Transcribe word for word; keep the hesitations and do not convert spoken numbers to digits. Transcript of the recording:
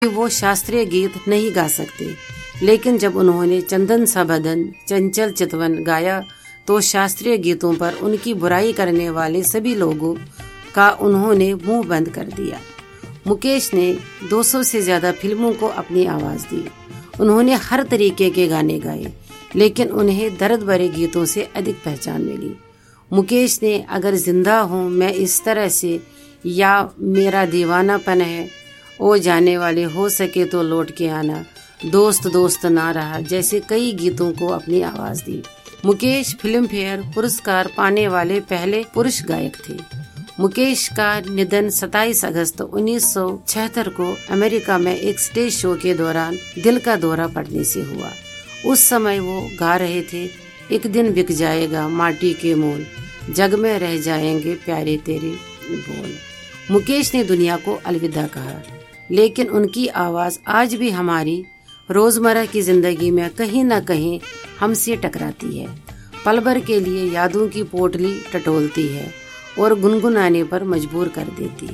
कि वो शास्त्रीय गीत नहीं गा सकते, लेकिन जब उन्होंने चंदन सा बदन चंचल चितवन गाया तो शास्त्रीय गीतों पर उनकी बुराई करने वाले सभी लोगों का उन्होंने मुंह बंद कर दिया। मुकेश ने दो सौ से ज्यादा फिल्मों को अपनी आवाज दी। उन्होंने हर तरीके के गाने गाए, लेकिन उन्हें दर्द भरे गीतों से अधिक पहचान मिली। मुकेश ने अगर जिंदा हूँ मैं इस तरह से, या मेरा दीवानापन है, ओ जाने वाले, हो सके तो लौट के आना, दोस्त दोस्त ना रहा जैसे कई गीतों को अपनी आवाज दी। मुकेश फिल्म फेयर पुरस्कार पाने वाले पहले पुरुष गायक थे। मुकेश का निधन सत्ताईस अगस्त उन्नीस सौ छिहत्तर को अमेरिका में एक स्टेज शो के दौरान दिल का दौरा पड़ने से हुआ। उस समय वो गा रहे थे, एक दिन बिक जाएगा माटी के मोल, जग में रह जाएंगे प्यारे तेरे बोल। मुकेश ने दुनिया को अलविदा कहा, लेकिन उनकी आवाज आज भी हमारी रोजमर्रा की जिंदगी में कहीं न कहीं हमसे टकराती है, पल भर के लिए यादों की पोटली टटोलती है और गुनगुनाने पर मजबूर कर देती है।